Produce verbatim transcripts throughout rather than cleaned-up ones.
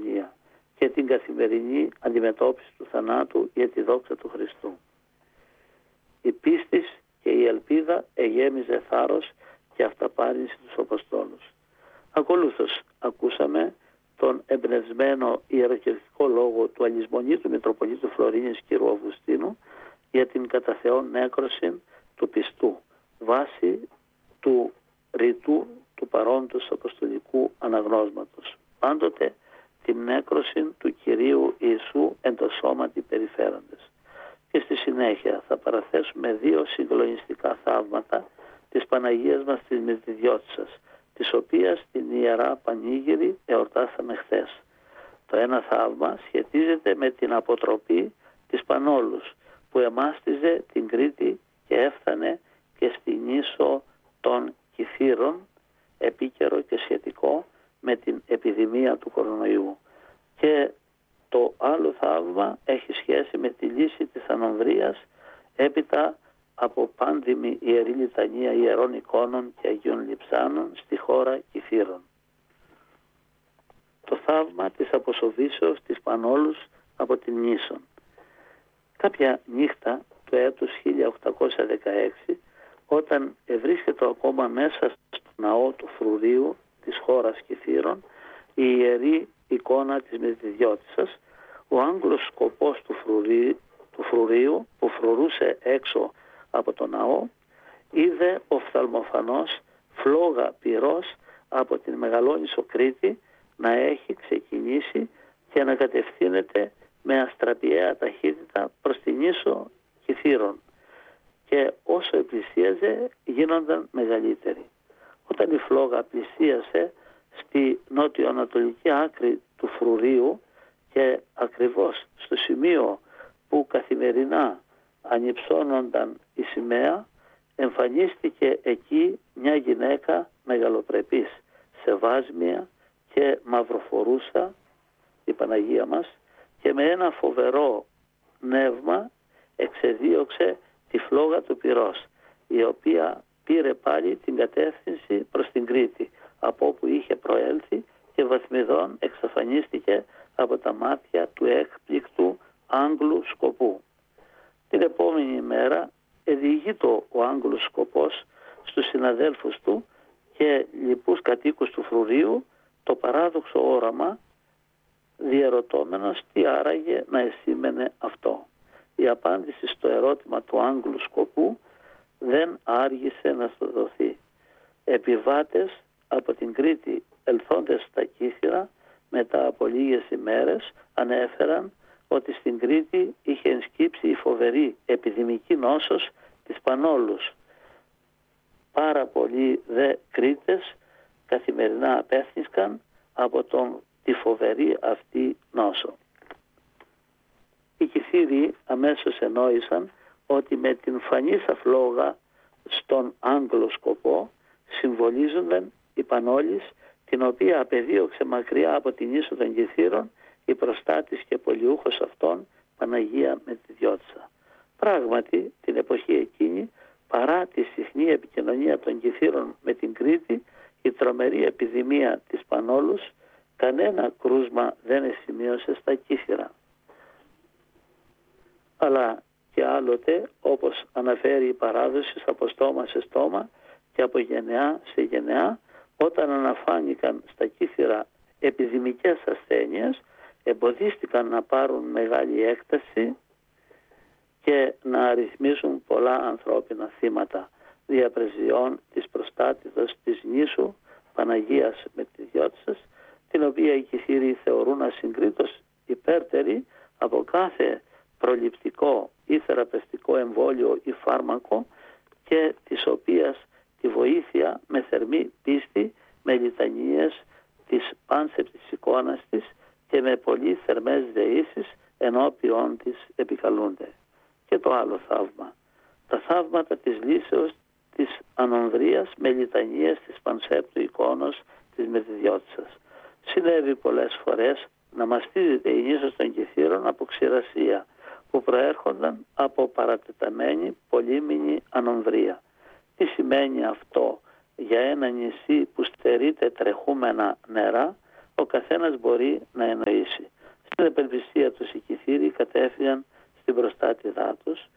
αγωνία και την καθημερινή αντιμετώπιση του θανάτου για τη δόξα του Χριστού. Η πίστη και η ελπίδα εγέμιζε θάρρος και αυταπάρνηση τους Αποστόλους. Ακολούθως ακούσαμε τον εμπνευσμένο ιεροκαιριστικό λόγο του αλυσμονήτου Μητροπολίτου Φλωρίνης κ. Αυγουστίνου για την κατά Θεόν νέκρωση του πιστού, βάσει του ρητού του παρόντος αποστολικού αναγνώσματος. Πάντοτε την νέκρωση του Κυρίου Ιησού εν το σώματι περιφέροντες. Και στη συνέχεια θα παραθέσουμε δύο συγκλονιστικά θαύματα της Παναγίας μας της Μυθιδιώτισσας, της οποίας την Ιερά Πανήγυρη εορτάσαμε χθες. Το ένα θαύμα σχετίζεται με την αποτροπή της Πανόλους που εμάστιζε την Κρήτη και έφτανε και στη νήσο των Κυθύρων, επίκαιρο και σχετικό με την επιδημία του κορονοϊού. Και το άλλο θαύμα έχει σχέση με τη λύση της ανομβρίας έπειτα από πάνδημη ιερή λιτανία ιερών εικόνων και Αγίων Λειψάνων στη χώρα Κυθύρων. Το θαύμα της αποσοβήσεως της Πανόλους από την Νήσον. Κάποια νύχτα του έτους χίλια οκτακόσια δεκαέξι, όταν ευρίσκεται ακόμα μέσα στο ναό του Φρουρίου της χώρας Κυθύρων η ιερή εικόνα της Μυθιδιώτισσας, ο Άγγλος σκοπός του Φρουρίου, του Φρουρίου που φρουρούσε έξω από το ναό, είδε οφθαλμοφανώς φλόγα πυρός από την Μεγαλόνισσο Κρήτη να έχει ξεκινήσει και να κατευθύνεται με αστραπιαία ταχύτητα προς την νήσο Κυθύρων και όσο επλησίαζε γίνονταν μεγαλύτερη. Όταν η φλόγα πλησίασε στη νότιο-ανατολική άκρη του Φρουρίου και ακριβώς στο σημείο που καθημερινά ανυψώνονταν η σημαία, εμφανίστηκε εκεί μια γυναίκα μεγαλοπρεπής, σε βάσμια και μαυροφορούσα, η Παναγία μας, και με ένα φοβερό νεύμα εξεδίωξε τη φλόγα του πυρός, η οποία πήρε πάλι την κατεύθυνση προς την Κρήτη, από όπου είχε προέλθει και βαθμιδών εξαφανίστηκε από τα μάτια του έκπληκτου Άγγλου σκοπού. Την επόμενη μέρα εδιηγείτο ο Άγγλος σκοπός στους συναδέλφους του και λοιπούς κατοίκους του Φρουρίου το παράδοξο όραμα, διερωτώμενος τι άραγε να εσήμενε αυτό. Η απάντηση στο ερώτημα του Άγγλου σκοπού δεν άργησε να στο δοθεί. Επιβάτες από την Κρήτη ελθόντες στα Κύθυρα μετά από λίγες ημέρες ανέφεραν ότι στην Κρήτη είχε ενσκύψει η φοβερή επιδημική νόσος της Πανόλους. Πάρα πολλοί δε Κρήτες καθημερινά απέθνησκαν από τον, τη φοβερή αυτή νόσο. Οι Κυθύριοι αμέσως ενόησαν ότι με την φανίσα φλόγα στον Άγγλο σκοπό συμβολίζονταν η Πανόλης, την οποία απεδίωξε μακριά από την ίσο των Κυθύρων η προστάτης και πολιούχος αυτών Παναγία Μυθιδιώτισσα. Πράγματι την εποχή εκείνη, παρά τη συχνή επικοινωνία των Κυθύρων με την Κρήτη, η τρομερή επιδημία της Πανόλους κανένα κρούσμα δεν εσημείωσε στα Κύθυρα. Αλλά και άλλοτε, όπως αναφέρει η παράδοση από στόμα σε στόμα και από γενεά σε γενεά, όταν αναφάνηκαν στα Κύθυρα επιδημικές ασθένειες, εμποδίστηκαν να πάρουν μεγάλη έκταση και να αριθμίσουν πολλά ανθρώπινα θύματα διαπρεσβειών της προστάτηδος της νήσου Παναγίας Μυθιδιώτισσας, την οποία οι Κυθύριοι θεωρούν ασυγκρίτως υπέρτερη από κάθε προληπτικό ή θεραπευτικό εμβόλιο ή φάρμακο και της οποίας τη βοήθεια με θερμή πίστη, με λιτανίες της πάνσεπτης εικόνας της και με πολύ θερμές δεήσεις ενώπιον της επικαλούνται. Και το άλλο θαύμα, τα θαύματα της λύσεως της ανομβρίας με λιτανίες της πανσέπτου εικόνος της Μυθιδιώτισσας. Συνέβη πολλές φορές να μαστίζεται η νήσος των Κυθύρων από ξηρασία που προέρχονταν από παρατεταμένη πολύμηνη ανομβρία. Τι σημαίνει αυτό για ένα νησί που στερείται τρεχούμενα νερά, ο καθένας μπορεί να εννοήσει. Στην απελπισία τους οι Κυθύριοι κατέφυγαν στην προστάτηδά τους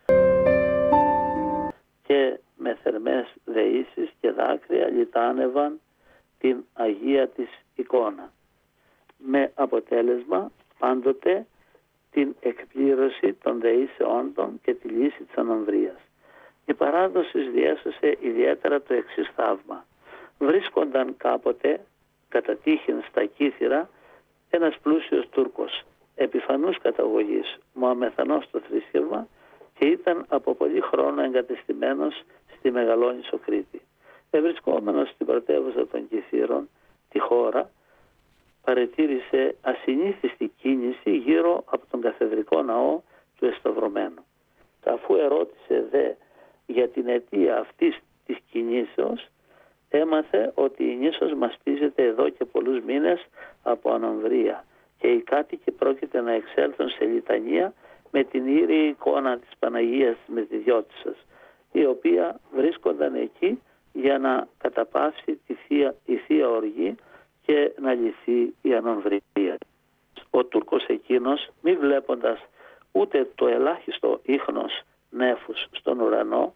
και με θερμές δεήσεις και δάκρυα λιτάνευαν την Αγία της εικόνα, με αποτέλεσμα πάντοτε την εκπλήρωση των δεήσεών των και τη λύση της ανομβρίας. Η παράδοση διέσωσε ιδιαίτερα το εξής θαύμα. Βρίσκονταν κάποτε κατά τύχην στα Κύθυρα ένας πλούσιος Τούρκος, επιφανούς καταγωγής, μοαμεθανός στο θρήσκευμα, και ήταν από πολύ χρόνο εγκατεστημένος στη Μεγαλόνισσο Κρήτη. Ευρισκόμενος στην πρωτεύουσα των Κυθύρων, τη χώρα, παρετήρησε ασυνήθιστη κίνηση γύρω από τον καθεδρικό ναό του Εσταυρωμένου. Αφού ερώτησε δε για την αιτία αυτής της κινήσεως, έμαθε ότι η νήσος μαστίζεται εδώ και πολλούς μήνες από ανομβρία και οι κάτοικοι πρόκειται να εξέλθουν σε λιτανία με την ήρη εικόνα της Παναγίας της Μεθυδιώτισσας, η οποία βρίσκονταν εκεί για να καταπαύσει τη θεία, η Θεία Οργή και να λυθεί η ανομβρία. Ο Τούρκος εκείνος, μη βλέποντας ούτε το ελάχιστο ίχνος νέφους στον ουρανό,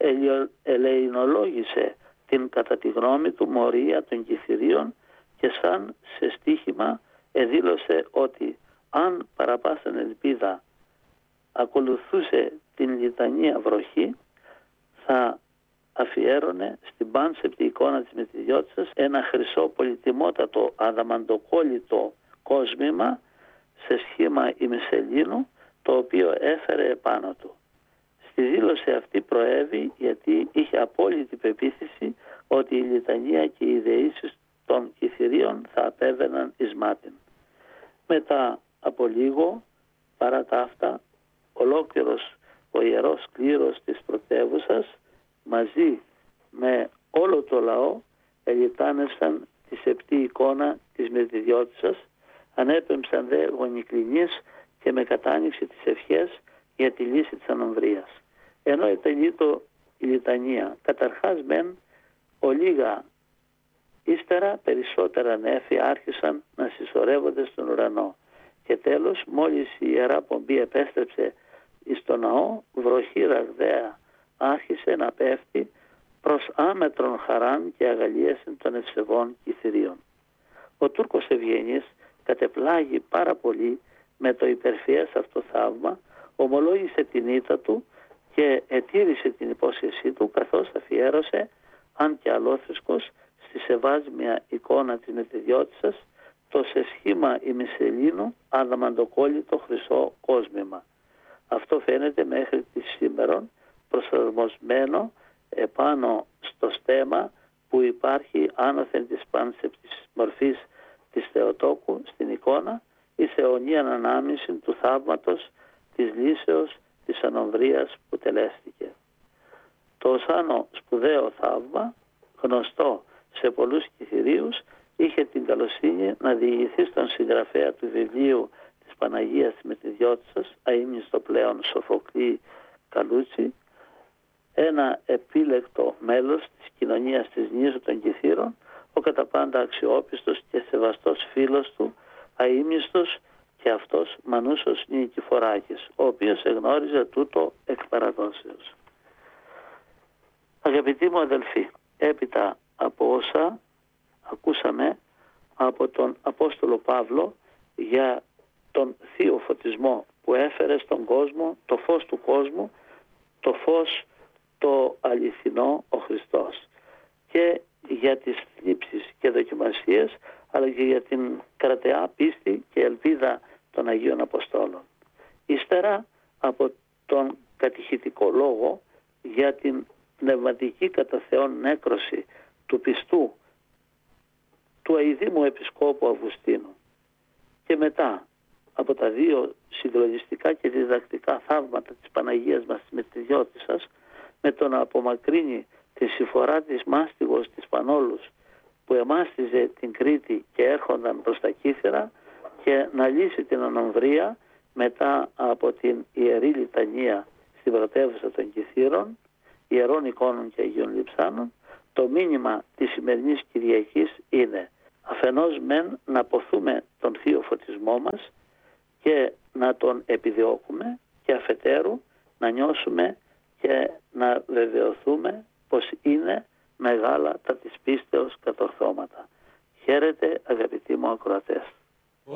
ελεηνολόγησε την κατά τη γνώμη του μορία των Κυθυρίων και σαν σε στίχημα εδήλωσε ότι αν παραπάσαν ελπίδα ακολουθούσε την λιτανία βροχή, θα αφιέρωνε στην πάνσεπτη εικόνα της Μεθυδιώτισσας ένα χρυσό πολυτιμότατο αδαμαντοκόλλητο κόσμημα σε σχήμα ημισελήνου, το οποίο έφερε επάνω του. Στη δήλωση αυτή προέβη γιατί είχε απόλυτη πεποίθηση ότι η λιτανία και οι δεήσεις των Κυθυρίων θα απέβαιναν εις μάτιν. Μετά από λίγο, παρά τα αυτά, ολόκληρος ο ιερός κλήρος της πρωτεύουσας μαζί με όλο το λαό ελιτάνευσαν τη σεπτή εικόνα της Μεθυδιώτισσας, ανέπεμψαν δε γονικλινείς και με κατάνοιξη τις ευχές για τη λύση της ανομβρίας. Ενώ ετελείτο η λιτανία, καταρχάς μεν ολίγα ύστερα περισσότερα νέφη άρχισαν να συσσωρεύονται στον ουρανό και τέλος μόλις η Ιερά Πομπή επέστρεψε εις το ναό, βροχή ραγδαία άρχισε να πέφτει προς άμετρον χαράν και αγαλίασιν των ευσεβών Κυθυρίων. Ο Τούρκος ευγενής κατεπλάγει πάρα πολύ με το υπερφυές αυτό θαύμα, ομολόγησε την ήττα του και ετήρησε την υπόσχεσή του, καθώς αφιέρωσε, αν και αλόθρησκος, στη σεβάσμια εικόνα της Μεθυδιώτισσας το σε σχήμα ημισελήνου αδαμαντοκόλλητο χρυσό κόσμημα. Αυτό φαίνεται μέχρι τη σήμερον προσαρμοσμένο επάνω στο στέμμα που υπάρχει άνωθεν της πάνσεπτης μορφής της Θεοτόκου στην εικόνα, η θεωνίαν ανάμνηση του θαύματος της λύσεως της ανομβρίας που τελέστηκε. Το οσάνο σπουδαίο θαύμα, γνωστό σε πολλούς Κυθυρίους, είχε την καλοσύνη να διηγηθεί στον συγγραφέα του βιβλίου της Παναγίας της Μεθυδιώτισσας, αείμνηστο πλέον Σοφοκλή Καλούτσι, ένα επίλεκτο μέλος της κοινωνίας της νήσου των Κυθύρων, ο κατά πάντα αξιόπιστος και σεβαστός φίλος του, αείμνηστος και αυτός Μανούσος Νικηφοράκης, ο οποίος εγνώριζε τούτο εκ παραδόσεως. Αγαπητοί μου αδελφοί, έπειτα από όσα ακούσαμε από τον Απόστολο Παύλο για τον θείο φωτισμό που έφερε στον κόσμο το φως του κόσμου, το φως το αληθινό ο Χριστός, και για τις θλίψεις και δοκιμασίες, αλλά και για την κρατεά πίστη και ελπίδα των Αγίων Αποστόλων. Ύστερα από τον κατηχητικό λόγο για την πνευματική κατά Θεόν νέκρωση του πιστού του αηδήμου Επισκόπου Αυγουστίνου, και μετά από τα δύο συλλογιστικά και διδακτικά θαύματα της Παναγίας μας της Μεθυδιώτισσας, με το να απομακρύνει τη συμφορά της μάστιγος της Πανόλους που εμάστιζε την Κρήτη και έρχονταν προς τα Κύθυρα, και να λύσει την ανομβρία μετά από την Ιερή Λιτανία στην πρωτεύουσα των Κυθύρων, Ιερών Εικόνων και Αγίων Λειψάνων, το μήνυμα της σημερινής Κυριακής είναι Αφενός μεν να ποθούμε τον θείο φωτισμό μας και να τον επιδιώκουμε, και αφετέρου να νιώσουμε και να βεβαιωθούμε πως είναι μεγάλα τα της πίστεως κατορθώματα. Χαίρετε αγαπητοί